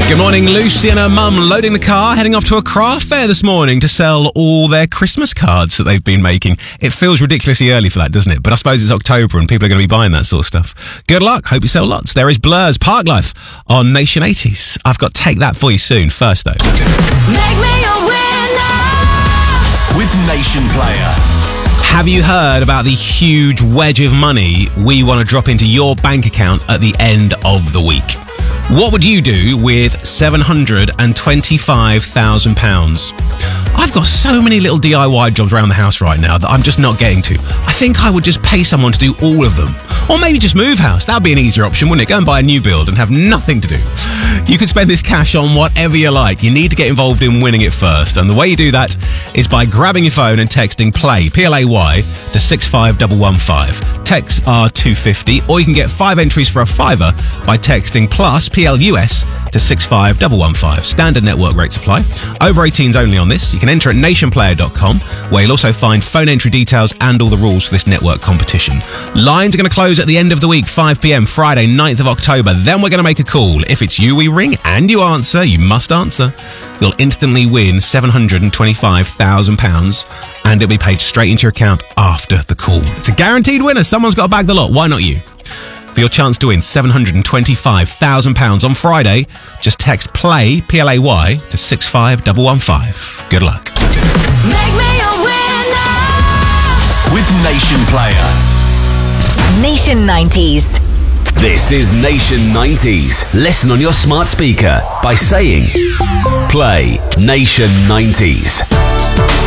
Good morning. Lucy and her mum loading the car, heading off to a craft fair this morning to sell all their Christmas cards that they've been making. It feels ridiculously early for that, doesn't it? But I suppose it's October and people are going to be buying that sort of stuff. Good luck. Hope you sell lots. There is Blur's Park Life on Nation 80s. I've got Take That for you soon. First, though. Make me a winner with Nation Player. Have you heard about the huge wedge of money we want to drop into your bank account at the end of the week? What would you do with £725,000? I've got so many little DIY jobs around the house right now that I'm just not getting to. I think I would just pay someone to do all of them. Or maybe just move house. That would be an easier option, wouldn't it? Go and buy a new build and have nothing to do. You can spend this cash on whatever you like. You need to get involved in winning it first. And the way you do that is by grabbing your phone and texting PLAY, P-L-A-Y, to 65115. Texts are £2.50, or you can get 5 entries for a £5 by texting plus PLUS to 65115. Standard network rates apply. Over 18s only on this. You can enter at nationplayer.com, where you'll also find phone entry details and all the rules for this network competition. Lines are going to close at the end of the week, 5 p.m, Friday, 9th of October. Then we're going to make a call. If it's you we ring and you answer, you must answer, you'll instantly win £725,000 and it'll be paid straight into your account after the call. It's a guaranteed winner. Someone's got to bag the lot. Why not you? For your chance to win £725,000 on Friday, just text PLAY, P-L-A-Y, to 65115. Good luck. Make me a winner with Nation Player. Nation 90s. This is Nation 90s. Listen on your smart speaker by saying Play Nation 90s.